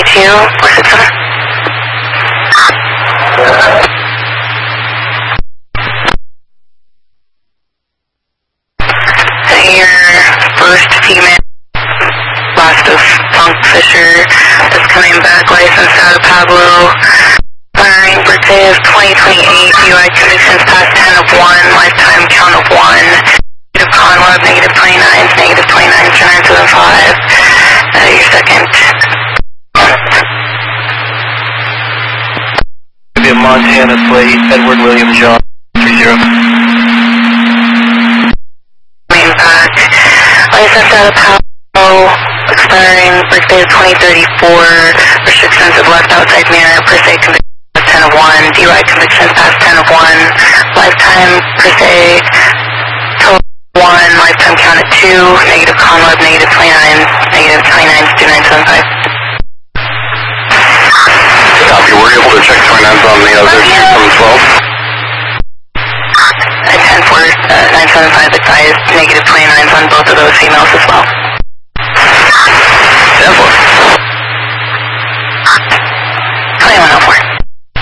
467. Your first female, last of Funk Fisher, is coming back, licensed out of Pablo. Firing birthday of 2028, UI convictions past 10 of 1, lifetime count of 1. Negative Conlog, negative 29s, negative 29s, 975. Your second. Montana plate, Edward William John, 30. Back. License out of Palo, expiring birthday of 2034, restrictions of left outside mirror, per se convictions past 10 of 1, DUI convictions past 10 of 1, lifetime per se total 1, lifetime count at 2, negative Conlog, negative 29, negative 29s, 2975. Copy, we're able to check 29s on the other two from 12. 10-4, 975 advised, negative 29s on both of those females as well.